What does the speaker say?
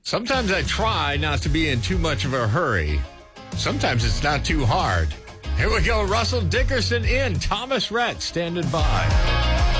Sometimes I try not to be in too much of a hurry. Sometimes it's not too hard. Here we go. Russell Dickerson in. Thomas Rhett standing by.